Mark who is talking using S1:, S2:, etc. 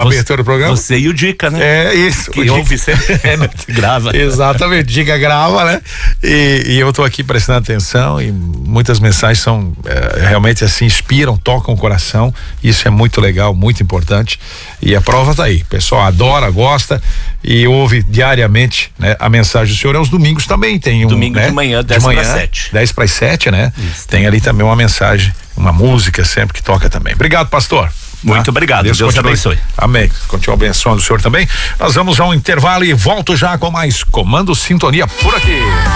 S1: abertura do programa.
S2: Você e o Dica, né?
S1: É isso.
S2: Que ouve sempre. Grava.
S1: Exatamente, Dica grava, né? E eu tô aqui prestando atenção e muitas mensagens são realmente assim, inspiram, tocam o coração. Isso é muito legal, muito importante. E a prova tá aí. O pessoal adora, gosta e ouve diariamente, né? A mensagem do senhor aos domingos também tem
S2: domingo, né? De manhã, 10:07.
S1: 10:07, né?
S2: Isso.
S1: Tem ali também uma mensagem, uma música sempre que toca também. Obrigado, pastor.
S2: Muito obrigado, Deus te abençoe.
S1: Amém. Continua abençoando o senhor também. Nós vamos a um intervalo e volto já com mais Comando Sintonia por aqui.